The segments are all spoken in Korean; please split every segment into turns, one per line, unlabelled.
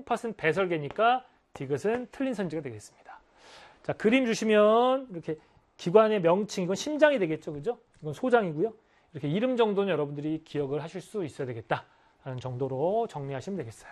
콩팥은 배설계니까 디귿은 틀린 선지가 되겠습니다. 자, 그림 주시면 이렇게 기관의 명칭, 이건 심장이 되겠죠. 그죠? 이건 소장이고요. 이렇게 이름 정도는 여러분들이 기억을 하실 수 있어야 되겠다라는 정도로 정리하시면 되겠어요.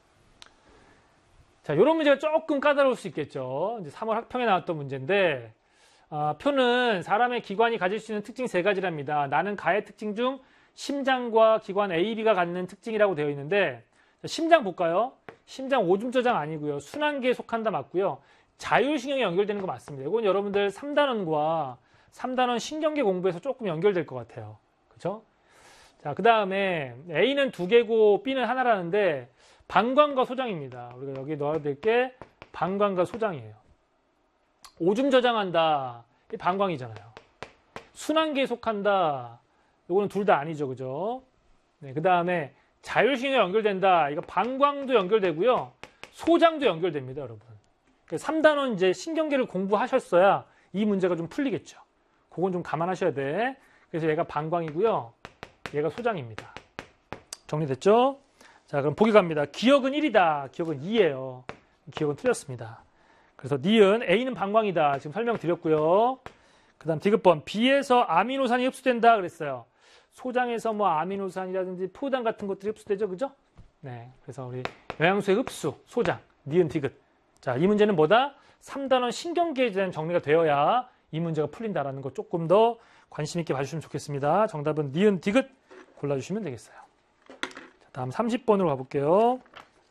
자, 이런 문제가 조금 까다로울 수 있겠죠. 이제 3월 학평에 나왔던 문제인데, 표는 사람의 기관이 가질 수 있는 특징 3가지랍니다. 나는 가의 특징 중 심장과 기관 A, B가 갖는 특징이라고 되어 있는데, 심장 볼까요? 심장 오줌 저장 아니고요. 순환계에 속한다 맞고요. 자율신경에 연결되는 거 맞습니다. 이건 여러분들 3단원과 3단원 신경계 공부에서 조금 연결될 것 같아요. 그렇죠? 자, 그 다음에 A는 2개고 B는 하나라는데 방광과 소장입니다. 우리가 여기 넣어야 될 게 방광과 소장이에요. 오줌 저장한다. 이 방광이잖아요. 순환계에 속한다. 이거는 둘 다 아니죠. 그죠? 네, 그 다음에 자율신경에 연결된다. 이거 방광도 연결되고요. 소장도 연결됩니다. 여러분. 3단원 이제 신경계를 공부하셨어야 이 문제가 좀 풀리겠죠. 그건 좀 감안하셔야 돼. 그래서 얘가 방광이고요. 얘가 소장입니다. 정리됐죠? 자, 그럼 보기 갑니다. 기억은 1이다. 기억은 2예요. 기억은 틀렸습니다. 그래서 니은 A는 방광이다. 지금 설명드렸고요. 그 다음 디귿번 B에서 아미노산이 흡수된다 그랬어요. 소장에서 뭐 아미노산이라든지 포단 같은 것들이 흡수되죠. 그죠? 네. 그래서 우리 영양소의 흡수, 소장, 니은 디귿. 자, 이 문제는 뭐다? 3단원 신경계에 대한 정리가 되어야 이 문제가 풀린다라는 거 조금 더 관심 있게 봐주시면 좋겠습니다. 정답은 니은 디귿 골라주시면 되겠어요. 자, 다음 30번으로 가볼게요.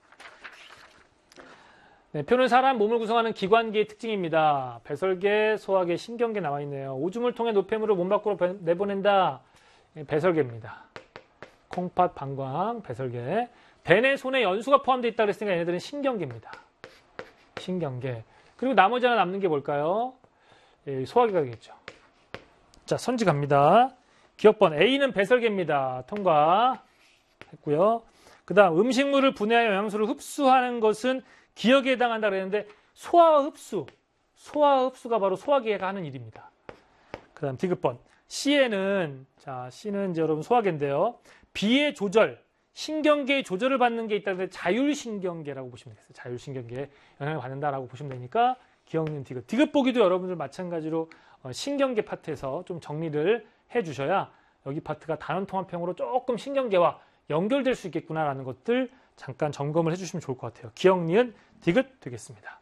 네, 표는 사람 몸을 구성하는 기관계의 특징입니다. 배설계, 소화계, 신경계 나와 있네요. 오줌을 통해 노폐물을 몸 밖으로 내보낸다. 배설계입니다. 콩팥, 방광, 배설계. 배내, 손에 연수가 포함되어 있다고 했으니까 얘네들은 신경계입니다. 신경계. 그리고 나머지 하나 남는 게 뭘까요? 소화계가 되겠죠. 자, 선지 갑니다. 기억번 A는 배설계입니다. 통과했고요. 그 다음 음식물을 분해하여 영양소를 흡수하는 것은 기억에 해당한다 그랬는데 소화와 흡수가 바로 소화계가 하는 일입니다. 그 다음 디귿번 C에는 C는 이제 여러분 소화계인데요. B의 조절, 신경계의 조절을 받는 게 있다는데 자율신경계라고 보시면 되겠어요. 자율신경계에 영향을 받는다라고 보시면 되니까 기억은 디귿. 디귿 보기도 여러분들 마찬가지로 신경계 파트에서 좀 정리를 해주셔야 여기 파트가 단원통합형으로 조금 신경계와 연결될 수 있겠구나라는 것들 잠깐 점검을 해주시면 좋을 것 같아요. 기억, 니은, 디귿 되겠습니다.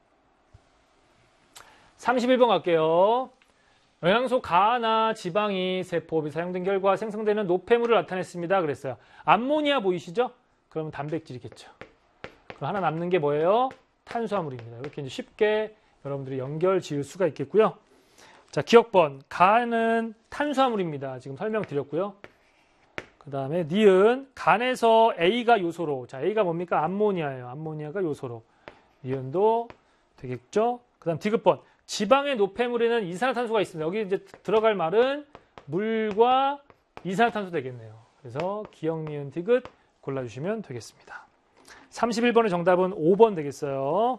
31번 갈게요. 영양소 가나 지방이 세포업에 사용된 결과 생성되는 노폐물을 나타냈습니다. 그랬어요. 암모니아 보이시죠? 그러면 단백질이겠죠. 그럼 하나 남는 게 뭐예요? 탄수화물입니다. 이렇게 이제 쉽게 여러분들이 연결 지을 수가 있겠고요. 자, 기억번 간은 탄수화물입니다. 지금 설명드렸고요. 그 다음에 니은 간에서 A가 요소로. 자, A가 뭡니까? 암모니아예요. 암모니아가 요소로. 니은도 되겠죠? 그 다음 디귿번 지방의 노폐물에는 이산화탄소가 있습니다. 여기 이제 들어갈 말은 물과 이산화탄소 되겠네요. 그래서 기억, 니은, 디귿 골라주시면 되겠습니다. 31번의 정답은 5번 되겠어요.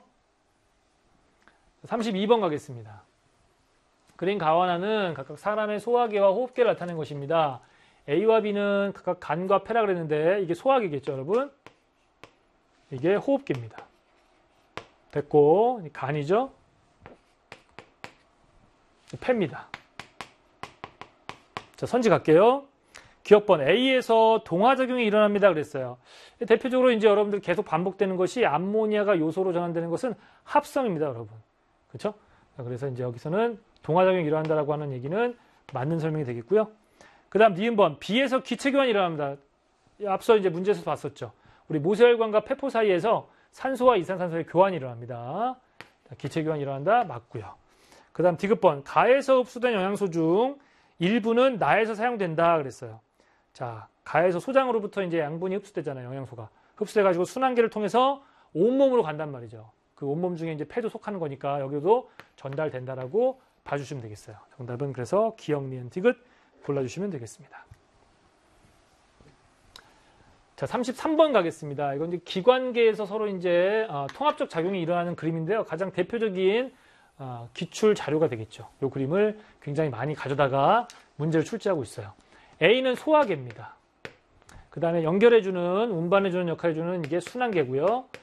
32번 가겠습니다. 그린 가와나는 각각 사람의 소화계와 호흡계를 나타낸 것입니다. A와 B는 각각 간과 폐라 그랬는데 이게 소화계겠죠, 여러분? 이게 호흡계입니다. 됐고, 간이죠? 폐입니다. 자, 선지 갈게요. 기억번 A에서 동화작용이 일어납니다. 그랬어요. 대표적으로 이제 여러분들 계속 반복되는 것이 암모니아가 요소로 전환되는 것은 합성입니다, 여러분. 그렇죠? 그래서 이제 여기서는 동화작용이 일어난다라고 하는 얘기는 맞는 설명이 되겠고요. 그 다음 니은번 B에서 기체교환이 일어납니다. 앞서 이제 문제에서 봤었죠. 우리 모세혈관과 폐포 사이에서 산소와 이산산소의 교환이 일어납니다. 기체교환이 일어난다. 맞고요. 그 다음 디귿번 가에서 흡수된 영양소 중 일부는 나에서 사용된다 그랬어요. 자, 가에서 소장으로부터 이제 양분이 흡수되잖아요. 영양소가 흡수돼가지고 순환계를 통해서 온몸으로 간단 말이죠. 그 온몸 중에 이제 폐도 속하는 거니까 여기도 전달된다라고 봐주시면 되겠어요. 정답은 그래서 기억, 니은, 디귿 골라주시면 되겠습니다. 자, 33번 가겠습니다. 이건 이제 기관계에서 서로 이제 통합적 작용이 일어나는 그림인데요. 가장 대표적인 기출 자료가 되겠죠. 이 그림을 굉장히 많이 가져다가 문제를 출제하고 있어요. A는 소화계입니다. 그 다음에 연결해주는, 운반해주는 역할을 해주는 이게 순환계고요.